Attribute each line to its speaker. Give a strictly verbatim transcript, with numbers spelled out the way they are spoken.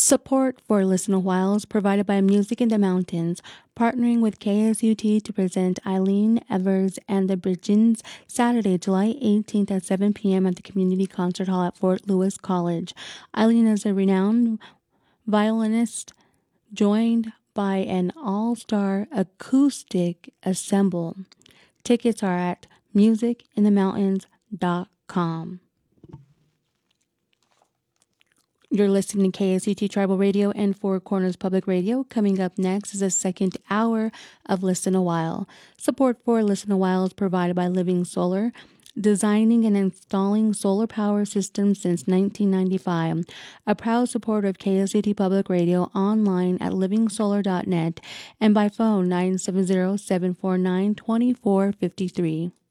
Speaker 1: Support for Listen a While is provided by Music in the Mountains, partnering with K S U T to present Eileen Evers and the Bridgens Saturday, July eighteenth at seven p.m. at the Community Concert Hall at Fort Lewis College. Eileen is a renowned violinist joined by an all-star acoustic ensemble. Tickets are at music in the mountains dot com. You're listening to K S U T Tribal Radio and Four Corners Public Radio. Coming up next is the second hour of Listen a While. Support for Listen a While is provided by Living Solar, designing and installing solar power systems since nineteen ninety-five. A proud supporter of K S U T Public Radio, online at living solar dot net and by phone nine seven zero, seven four nine, two four five three.